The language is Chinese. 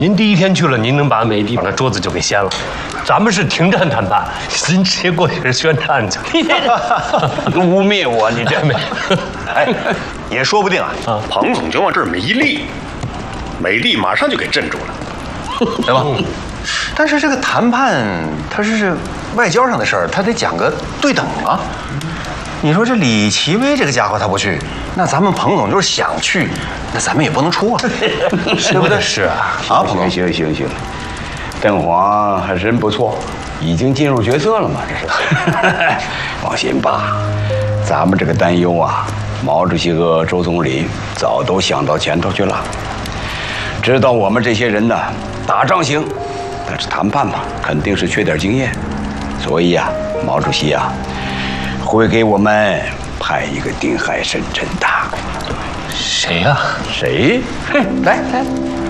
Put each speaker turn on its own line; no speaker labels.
您第一天去了，您能把美帝那桌子就给掀了。咱们是停战谈判，您直接过去是宣战去。
污蔑我，你这
没？
哎，也说不定啊。彭总就往这儿一立，美帝马上就给镇住了，对吧？但是这个谈判，它是外交上的事儿，它得讲个对等啊。你说这李奇微这个家伙他不去，那咱们彭总就是想去，那咱们也不能出啊，对不对？
是啊，
啊，彭总，
行，邓黄还真不错，已经进入角色了嘛，这是。放心吧，咱们这个担忧啊，毛主席和周总理早都想到前头去了，知道我们这些人呢，打仗行，但是谈判嘛，肯定是缺点经验，所以呀，毛主席呀，会给我们派一个定海神针的。
谁呀？
谁？来。